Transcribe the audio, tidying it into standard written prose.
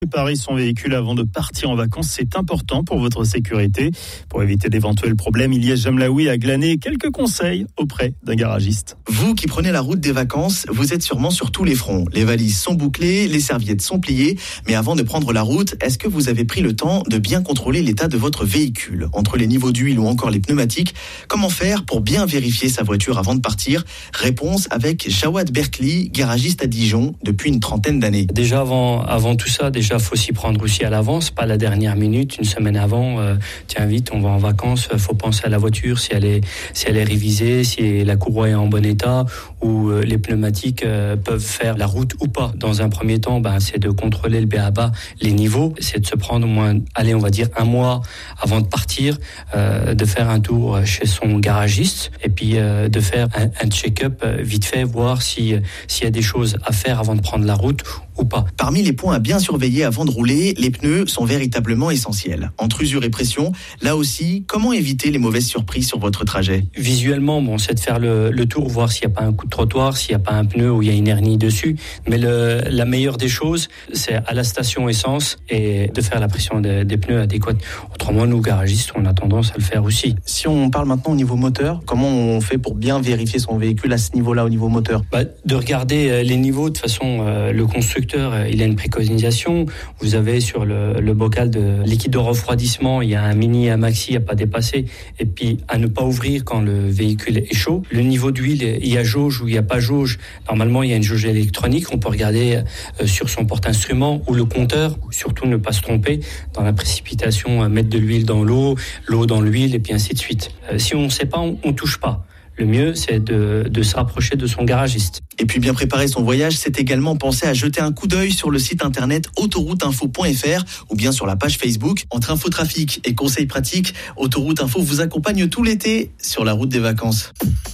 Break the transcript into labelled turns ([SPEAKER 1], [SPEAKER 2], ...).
[SPEAKER 1] Préparer son véhicule avant de partir en vacances, c'est important pour votre sécurité. Pour éviter d'éventuels problèmes, Ilyes Jamlaoui a glané quelques conseils auprès d'un garagiste.
[SPEAKER 2] Vous qui prenez la route des vacances, vous êtes sûrement sur tous les fronts. Les valises sont bouclées, les serviettes sont pliées. Mais avant de prendre la route, est-ce que vous avez pris le temps de bien contrôler l'état de votre véhicule ? Entre les niveaux d'huile ou encore les pneumatiques, comment faire pour bien vérifier sa voiture avant de partir ? Réponse avec Jawad Berkli, garagiste à Dijon depuis une trentaine d'années.
[SPEAKER 3] Déjà avant tout ça, il faut s'y prendre aussi à l'avance, pas la dernière minute, une semaine avant. Tiens vite, on va en vacances, faut penser à la voiture, si elle est révisée, si la courroie est en bon état, ou les pneumatiques peuvent faire la route ou pas. Dans un premier temps, c'est de contrôler le B.A.-ba, les niveaux, c'est de se prendre au moins, on va dire 1 mois avant de partir, de faire un tour chez son garagiste, et puis de faire un check-up vite fait, voir s'il y a des choses à faire avant de prendre la route ou pas.
[SPEAKER 2] Parmi les points à bien surveiller avant de rouler, les pneus sont véritablement essentiels. Entre usure et pression, là aussi, comment éviter les mauvaises surprises sur votre trajet ?
[SPEAKER 3] Visuellement, c'est de faire le tour, voir s'il n'y a pas un coup de trottoir, s'il n'y a pas un pneu où il y a une hernie dessus. Mais la meilleure des choses, c'est à la station essence et de faire la pression des pneus adéquate. Autrement, nous, garagistes, on a tendance à le faire aussi.
[SPEAKER 2] Si on parle maintenant au niveau moteur, comment on fait pour bien vérifier son véhicule à ce niveau-là, au niveau moteur ?
[SPEAKER 3] De regarder les niveaux. De toute façon, le constructeur, il a une préconisation. Vous avez sur le bocal de liquide de refroidissement, il y a un mini et un maxi à pas dépasser, et puis à ne pas ouvrir quand le véhicule est chaud. Le niveau d'huile, il y a jauge ou il n'y a pas jauge. Normalement, il y a une jauge électronique. On peut regarder sur son porte-instrument ou le compteur. Surtout ne pas se tromper dans la précipitation, mettre de l'huile dans l'eau dans l'huile, et puis ainsi de suite. Si on ne sait pas, on touche pas. Le mieux, c'est de se rapprocher de son garagiste.
[SPEAKER 2] Et puis bien préparer son voyage, c'est également penser à jeter un coup d'œil sur le site internet autorouteinfo.fr ou bien sur la page Facebook. Entre infotrafic et conseils pratiques, Autoroute Info vous accompagne tout l'été sur la route des vacances.